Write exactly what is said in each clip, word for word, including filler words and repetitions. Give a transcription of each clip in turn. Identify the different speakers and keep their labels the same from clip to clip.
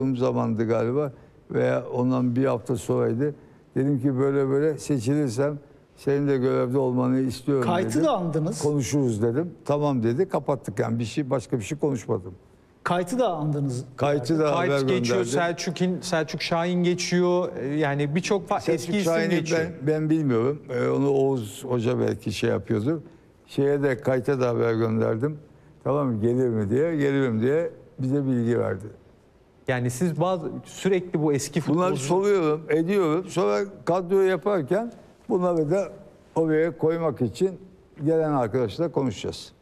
Speaker 1: zamandı galiba veya ondan bir hafta sonraydı. Dedim ki böyle böyle seçilirsem senin de görevde olmanı istiyorum
Speaker 2: Kayıtı
Speaker 1: dedim.
Speaker 2: da andınız.
Speaker 1: Konuşuruz dedim. Tamam dedi. Kapattık yani bir şey başka bir şey konuşmadım.
Speaker 2: Kayıtı da andınız.
Speaker 1: Kayıtı da haber
Speaker 3: Kayıt geçiyor,
Speaker 1: gönderdim.
Speaker 3: Selçuk'in, Selçuk Şahin geçiyor. Yani birçok
Speaker 1: Selçuk
Speaker 3: eski isim
Speaker 1: Şahin'i
Speaker 3: geçiyor.
Speaker 1: ben, ben bilmiyorum. Ee, onu Oğuz Hoca belki şey yapıyordu. Şeye de kayıta da haber gönderdim. Tamam mı? Gelir mi diye, gelirim diye bize bilgi verdi.
Speaker 3: Yani siz bazı sürekli bu eski
Speaker 1: Bunları
Speaker 3: futbolcu...
Speaker 1: soruyorum, ediyorum. Sonra kadroyu yaparken bunları da oraya koymak için gelen arkadaşlarla konuşacağız.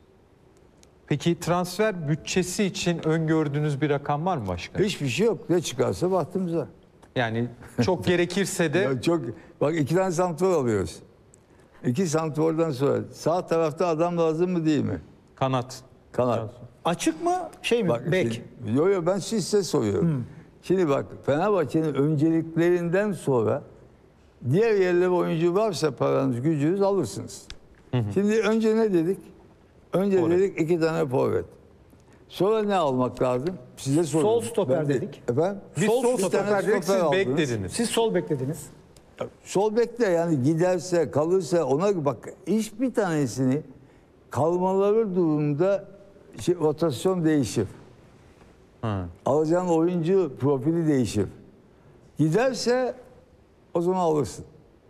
Speaker 3: Peki transfer bütçesi için öngördüğünüz bir rakam var mı başkanım?
Speaker 1: Hiçbir şey yok. Ne çıkarsa bahtımıza.
Speaker 3: Yani çok gerekirse de
Speaker 1: Ya çok, bak iki tane santrfor alıyoruz. İki santrfordan sonra sağ tarafta adam lazım mı değil mi?
Speaker 3: kanat.
Speaker 1: Kanat.
Speaker 2: Açık mı şey mi?
Speaker 1: Bak,
Speaker 2: Bek.
Speaker 1: Yok yok ben size soruyorum. Şimdi bak Fenerbahçe'nin önceliklerinden sonra diğer yerlere oyuncu varsa paranız gücünüz alırsınız. Şimdi önce ne dedik? Önce
Speaker 3: Forvet.
Speaker 1: dedik iki tane forvet. Sonra ne almak lazım? Size soruyorum.
Speaker 2: Sol stoper
Speaker 1: Ben de-
Speaker 2: dedik.
Speaker 1: Efendim?
Speaker 3: Biz
Speaker 2: Sol
Speaker 3: sol
Speaker 2: stoper
Speaker 3: stoper dedik, siz
Speaker 1: aldınız.
Speaker 3: beklediniz.
Speaker 2: Siz sol beklediniz.
Speaker 1: Sol bek de yani giderse kalırsa ona bak hiçbir tanesini kalmaları durumunda şey, rotasyon değişir.
Speaker 3: Ha.
Speaker 1: Alacağın oyuncu profili değişir. Giderse o zaman alırsın.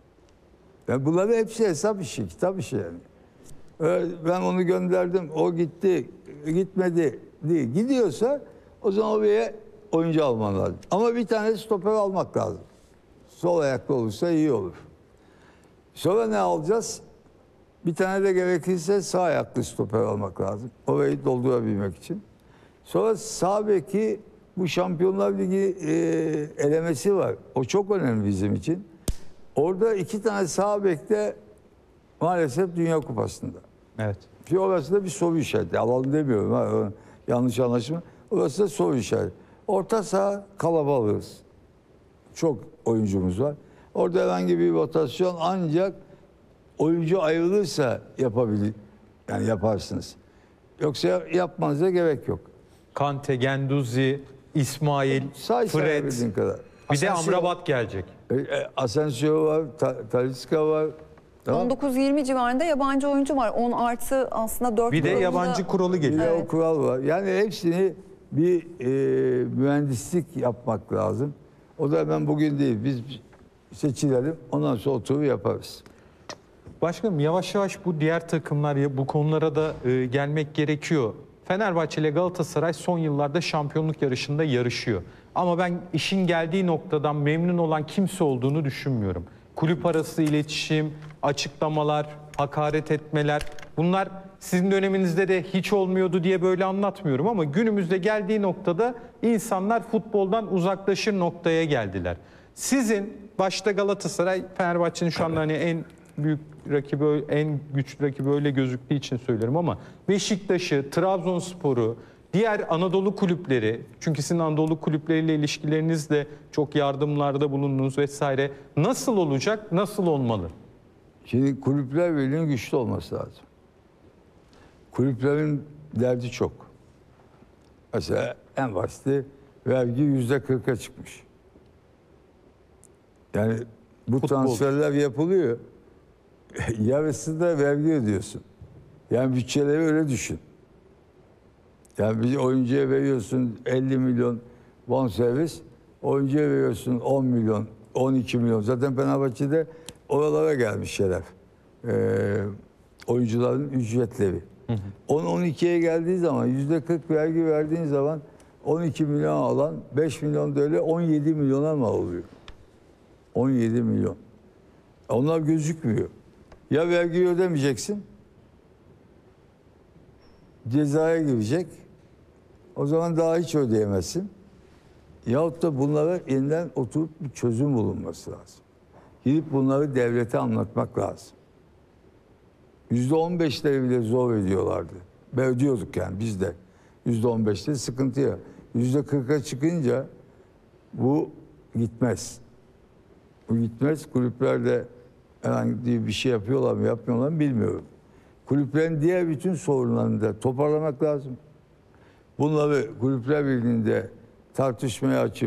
Speaker 1: Yani bunları hepsi hesap işi, kitap işi yani. Öyle ben onu gönderdim, o gitti, gitmedi değil. Gidiyorsa o zaman oraya oyuncu alman lazım. Ama bir tane stoper almak lazım. Sol ayaklı olursa iyi olur. Sonra ne alacağız? Bir tane de gerekirse sağ ayaklı stoper almak lazım. Orayı doldurabilmek için. Sonra sağ beki bu Şampiyonlar Ligi e, elemesi var. O çok önemli bizim için. Orada iki tane sağ bekte maalesef Dünya Kupası'nda.
Speaker 3: Evet.
Speaker 1: Ki orası da bir soru işareti. Alalım demiyorum. Ha, yanlış anlaşılma. Orası da soru işareti. Orta saha kalabalığız. Çok oyuncumuz var. Orada herhangi bir rotasyon ancak oyuncu ayrılırsa yapabilir. Yani yaparsınız. Yoksa yapmanıza gerek yok.
Speaker 3: Kante, Genduzi, İsmail,
Speaker 1: Say
Speaker 3: Fred.
Speaker 1: sayabildiğin kadar.
Speaker 3: Bir de
Speaker 2: Asensio-
Speaker 3: Amrabat gelecek.
Speaker 1: E, e, Asensio var, Ta- Talisca var. Tamam.
Speaker 4: on dokuz yirmi civarında yabancı oyuncu var. on artı aslında dört.
Speaker 3: Bir de yabancı kuralı
Speaker 1: Bir
Speaker 3: geliyor.
Speaker 1: de
Speaker 4: Evet.
Speaker 1: o kural var. Yani hepsini bir e, mühendislik yapmak lazım. O da ben bugün değil. Biz seçilelim. Ondan sonra oturup yaparız.
Speaker 3: Başkanım yavaş yavaş bu diğer takımlar ya bu konulara da e, gelmek gerekiyor. Fenerbahçe ile Galatasaray son yıllarda şampiyonluk yarışında yarışıyor. Ama ben işin geldiği noktadan memnun olan kimse olduğunu düşünmüyorum. Kulüp arası iletişim, açıklamalar, hakaret etmeler bunlar sizin döneminizde de hiç olmuyordu diye böyle anlatmıyorum ama günümüzde geldiği noktada insanlar futboldan uzaklaşır noktaya geldiler. Sizin başta Galatasaray, Fenerbahçe'nin şu anda hani en büyük rakibi, en güçlü rakibi öyle gözüktüğü için söylüyorum ama Beşiktaş'ı, Trabzonspor'u, diğer Anadolu kulüpleri, çünkü sizin Anadolu kulüpleriyle ilişkilerinizde çok yardımlarda bulundunuz vesaire. Nasıl olacak, nasıl olmalı?
Speaker 1: Şimdi kulüpler birliğinin güçlü olması lazım. Kulüplerin derdi çok. Mesela en basiti vergi yüzde kırka çıkmış. Yani bu
Speaker 3: Futbol.
Speaker 1: transferler yapılıyor. Yarısı da vergi ödüyorsun. Yani bütçeleri öyle düşün. Yani bir oyuncuya veriyorsun elli milyon bonservis, oyuncuya veriyorsun on milyon, on iki milyon. Zaten Fenerbahçe'de oralara gelmiş şeyler. Ee, oyuncuların ücretleri. on on ikiye geldiği zaman yüzde kırk vergi verdiğin zaman on iki milyon alan beş milyon da öyle on yedi milyona mal oluyor. on yedi milyon. Onlar gözükmüyor. Ya vergiyi ödemeyeceksin, cezaya girecek, o zaman daha hiç ödeyemezsin. Yahut da bunlara yeniden oturup bir çözüm bulunması lazım. Gidip bunları devlete anlatmak lazım. Yüzde on beşleri bile zor ödüyorlardı. Ben ödüyorduk yani biz de. Yüzde on beşte sıkıntı ya. Yüzde kırka çıkınca bu gitmez. Bu gitmez. Kulüplerde herhangi bir şey yapıyorlar mı yapmıyorlar mı bilmiyorum. Kulüplerin diğer bütün sorunlarını da toparlamak lazım. Bunları Kulüpler Birliği'nde tartışmaya açıp